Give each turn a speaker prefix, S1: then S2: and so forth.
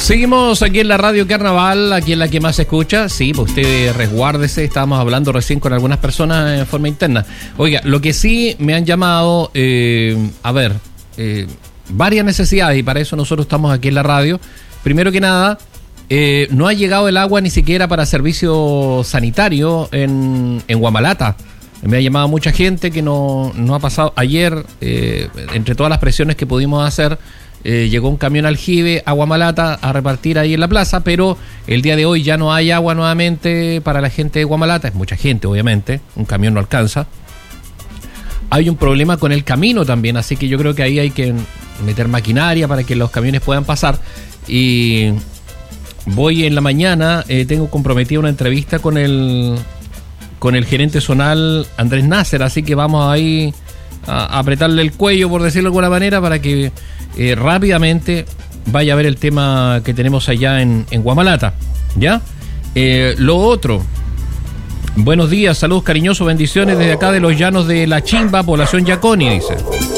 S1: Seguimos aquí en la Radio Carnaval, aquí en la que más se escucha. Sí, pues usted resguárdese, estábamos hablando recién con algunas personas en forma interna. Oiga, lo que sí me han llamado, varias necesidades, y para eso nosotros estamos aquí en la radio. Primero que nada, no ha llegado el agua ni siquiera para servicio sanitario en Huamalata. Me ha llamado mucha gente que no ha pasado. Ayer, entre todas las presiones que pudimos hacer, llegó un camión aljibe a Huamalata a repartir ahí en la plaza, pero el día de hoy ya no hay agua nuevamente para la gente de Huamalata. Es mucha gente, obviamente, un camión no alcanza. Hay un problema con el camino también, así que yo creo que ahí hay que meter maquinaria para que los camiones puedan pasar. Y voy en la mañana, tengo comprometida una entrevista con el gerente zonal Andrés Nasser, así que vamos ahí a apretarle el cuello, por decirlo de alguna manera, para que rápidamente vaya a ver el tema que tenemos allá en Huamalata, ¿ya? Lo otro, buenos días, saludos cariñosos, bendiciones desde acá de los llanos de La Chimba, población Yaconi, dice.